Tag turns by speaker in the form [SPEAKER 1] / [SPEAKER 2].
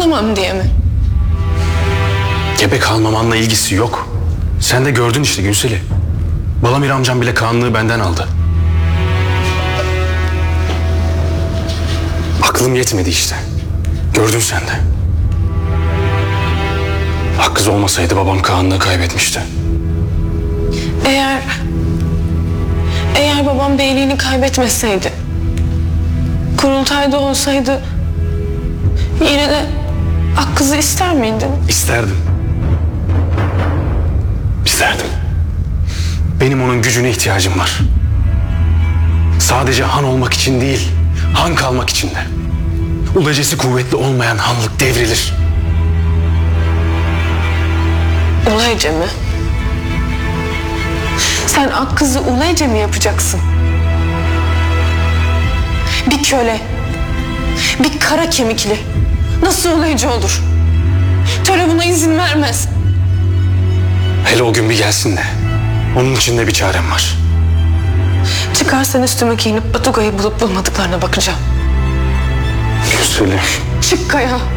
[SPEAKER 1] kalamam diye mi?
[SPEAKER 2] Gebe kalmamanla ilgisi yok. Sen de gördün işte Günsel'i. Balamir amcam bile Kaan'lığı benden aldı. Aklım yetmedi işte. Gördün sen de. Hakkız olmasaydı babam Kaan'lığı kaybetmişti.
[SPEAKER 1] Eğer babam beyliğini kaybetmeseydi, kurultayda olsaydı yine de Hakkız'ı ister miydin?
[SPEAKER 2] İsterdim. İsterdim. Benim onun gücüne ihtiyacım var. Sadece han olmak için değil, han kalmak için de. Ulacesi kuvvetli olmayan hanlık devrilir.
[SPEAKER 1] Ulayce mi? Sen Hakkız'ı Ulayce mi yapacaksın? Bir köle, bir kara kemikli nasıl Ulayce olur? Töre buna izin vermez.
[SPEAKER 2] Hele o gün bir gelsin de. Onun için de bir çarem var.
[SPEAKER 1] Çıkarsan üstüme giyinip Batugay'ı bulup bulmadıklarına bakacağım.
[SPEAKER 2] Güzelim.
[SPEAKER 1] Çık Kaya.